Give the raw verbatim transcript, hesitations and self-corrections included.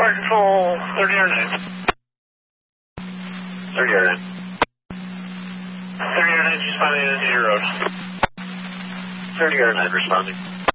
Fire Control, thirty R nine. thirty R nine. thirty R nine, responding to your road. thirty R nine, responding.